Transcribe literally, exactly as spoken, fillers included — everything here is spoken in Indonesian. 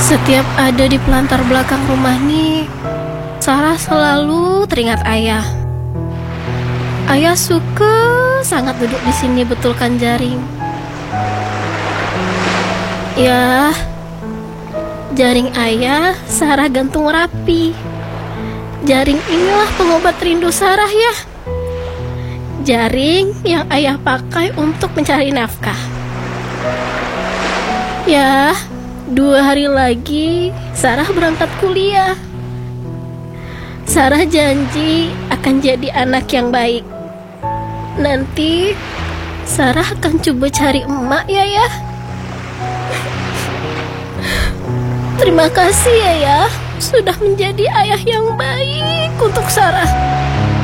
Setiap ada di pelantar belakang rumah nih, Sarah selalu teringat ayah. Ayah suka sangat duduk di sini betulkan jaring. Ya, jaring ayah Sarah gantung rapi. Jaring inilah pengobat rindu Sarah ya. Jaring yang ayah pakai untuk mencari nafkah. Ya, dua hari lagi Sarah berangkat kuliah. Sarah janji akan jadi anak yang baik. Nanti Sarah akan coba cari emak ya ya. Terima kasih ya ya, sudah menjadi ayah yang baik untuk Sarah.